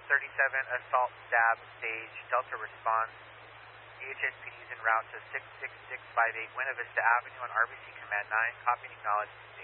37, assault stab stage, Delta response. EHSPD is en route to 66658 Buena Vista Avenue on RBC Command 9. Copy and acknowledge.